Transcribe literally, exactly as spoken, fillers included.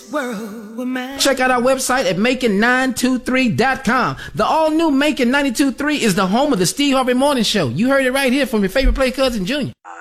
world were mine. Check out our website at Macon nine two three dot com. The all-new Macon ninety-two point three is the home of the Steve Harvey Morning Show. You heard it right here from your favorite play cousin, Junior.